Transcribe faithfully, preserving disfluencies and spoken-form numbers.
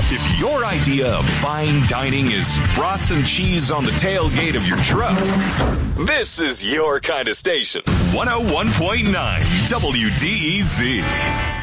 If your idea of fine dining is brats and cheese on the tailgate of your truck, this is your kind of station. one oh one point nine W D E Z.